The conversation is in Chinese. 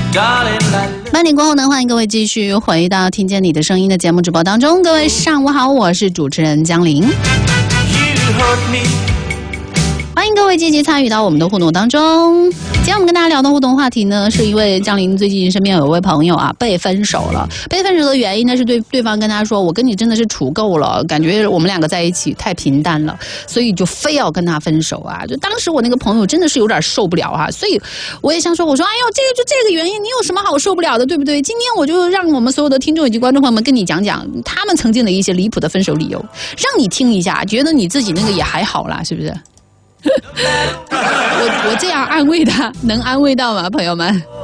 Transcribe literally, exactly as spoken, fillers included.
半点过后呢，欢迎各位继续回到听见你的声音的节目直播当中。各位上午好，我是主持人江玲。欢迎各位积极参与到我们的互动当中。今天我们跟大家聊的互动话题呢，是因为江玲最近身边有一位朋友啊被分手了。被分手的原因呢是对对方跟他说：“我跟你真的是处够了，感觉我们两个在一起太平淡了，所以就非要跟他分手啊。”就当时我那个朋友真的是有点受不了啊，所以我也想说，我说：“哎呦，这个就这个原因，你有什么好受不了的，对不对？”今天我就让我们所有的听众以及观众朋友们跟你讲讲他们曾经的一些离谱的分手理由，让你听一下，觉得你自己那个也还好啦，是不是？我我这样安慰他，能安慰到吗，朋友们？